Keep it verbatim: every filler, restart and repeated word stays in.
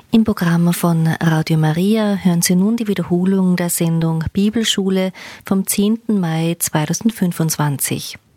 Im Programm von Radio Maria hören Sie nun die Wiederholung der Sendung Bibelschule vom zehnten Mai zweitausendfünfundzwanzig.